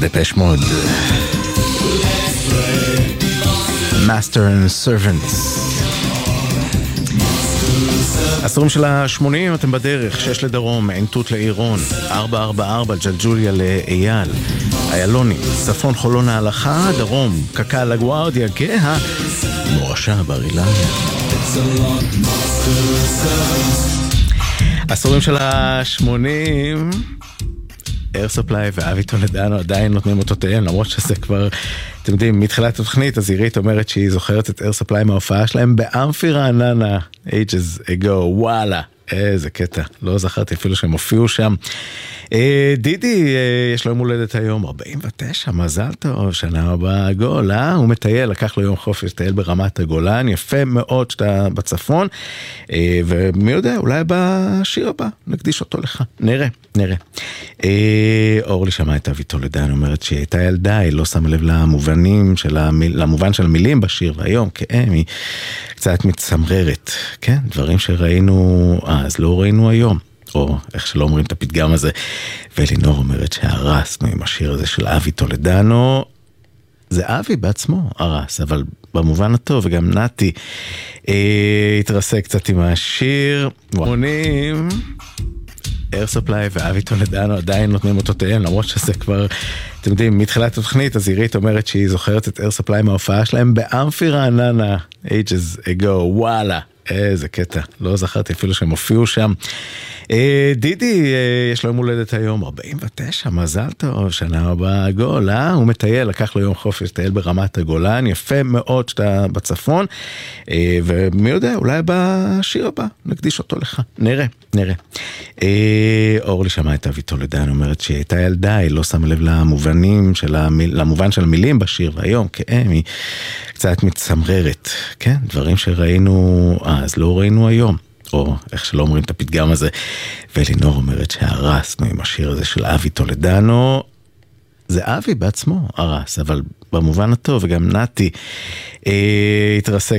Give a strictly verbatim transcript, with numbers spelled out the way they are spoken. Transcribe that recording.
דפש מוד, Master and Servants. עשורים של ה-שמונים, אתם בדרך, שש לדרום, עין תות לעירון, ארבע ארבע ארבע, ג'לג'וליה לאייל, איילוני, צפון חולון ההלכה, דרום, קקה לגוארדיה, גאה, מורשה בר אילן. עשורים של ה-שמונים, אייר סופליי ואבי טולדנו עדיין נותנים אותותיהם, למרות שזה כבר, אתם יודעים, מתחילת התוכנית, אז עירית אומרת שהיא זוכרת את אייר סופליי מההופעה שלהם באמפי רעננה, ages ago, וואלה, איזה קטע, לא זכרתי אפילו שהם הופיעו שם. דידי, יש לו יום הולדת היום, ארבעים ותשע, מזל טוב, שנה הבאה עגול, אה? הוא מטייל, לקח לו יום חופש, טייל ברמת הגולן, יפה מאוד שאתה בצפון, ומי יודע, אולי בשיר הבא, נקדיש אותו לך, נראה, נראה. אורלי שמעה את אבי טולדן, אומרת שהיא הייתה ילדה, היא לא שמה לב למובנים של המיל, למובן של המילים בשיר, והיום, כן, היא קצת מצמררת, כן, דברים שראינו אז, לא ראינו היום. או איך שלא אומרים את הפתגם הזה. ולינור אומרת שהרסנו עם השיר הזה של אבי טולדנו. זה אבי בעצמו הרס, אבל במובן הטוב, וגם נתי אה, התרסק קצת עם השיר. מונים, אייר סופליי ואבי טולדנו עדיין נותנים אותותיהם, למרות שזה כבר, אתם יודעים, מתחילת התוכנית, אז עירית אומרת שהיא זוכרת את אייר סופליי מההופעה שלהם באמפי רעננה, ages ago, וואלה. איזה קטע, לא זכרתי אפילו שהם הופיעו שם. דידי, יש לו יום הולדת היום, ארבעים ותשע, מזל טוב, שנה הבאה עגול, אה? הוא מטייל, לקח לו יום חופש, טייל ברמת הגולן, יפה מאוד שאתה בצפון, ומי יודע, אולי בשיר הבא, נקדיש אותו לך, נראה, נראה. אורלי שמעה את אבי טולדן, אומרת שהיא הייתה ילדה, היא לא שמה לב למובנים של המיל, למובן של המילים בשיר, והיום, כן, היא קצת מצמררת, כן, דברים שראינו אז, לא ראינו היום. או איך שלא אומרים את הפתגם הזה. ולינור אומרת שהרסנו עם השיר הזה של אבי טולדנו. זה אבי בעצמו הרס, אבל במובן הטוב, וגם נתי אה, התרסק